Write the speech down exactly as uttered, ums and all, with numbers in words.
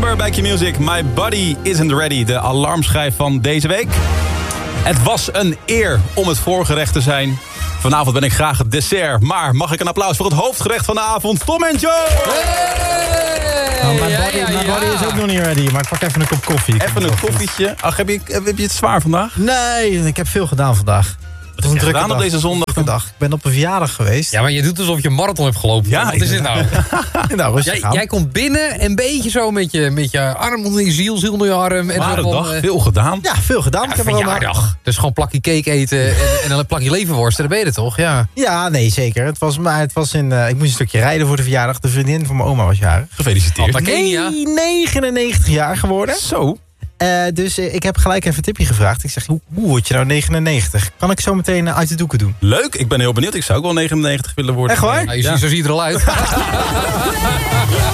Amber bij Q-Music. My body isn't ready. De alarmschijf van deze week. Het was een eer om het voorgerecht te zijn. Vanavond ben ik graag het dessert. Maar mag ik een applaus voor het hoofdgerecht van de avond? Tom en Joe! Hey! Oh, mijn body, ja, ja, mijn ja. body is ook nog niet ready. Maar ik pak even een kop koffie. Even een koffietje. Ach, heb je, heb je het zwaar vandaag? Nee, ik heb veel gedaan vandaag. Wat heb je gedaan op deze zondag? Dag. Ik ben op een verjaardag geweest. Ja, maar je doet alsof je een marathon hebt gelopen. Ja, Wat is dit nou? Nou, rustig Jij, aan. jij komt binnen een beetje zo met je, met je arm onder je ziel, ziel onder je arm. En Zware zo van, dag, eh, veel gedaan. Ja, veel gedaan. ja, ik heb er allemaal... verjaardag. Dus gewoon een plakje cake eten en, en dan een plakje leverworst. Dan ben je er toch? Ja. Ja, nee, zeker. Het was, maar het was in, uh, ik moest een stukje rijden voor de verjaardag. De vriendin van mijn oma was jarig. Gefeliciteerd. Alpa Kenia. Nee, negenennegentig jaar geworden. Zo. Uh, dus uh, ik heb gelijk even een tipje gevraagd. Ik zeg, hoe, hoe word je nou negenennegentig? Kan ik zo meteen uh, uit de doeken doen? Leuk, ik ben heel benieuwd. Ik zou ook wel negenennegentig willen worden. Echt waar? Nou, je Ja. ziet, zo ziet het er al uit.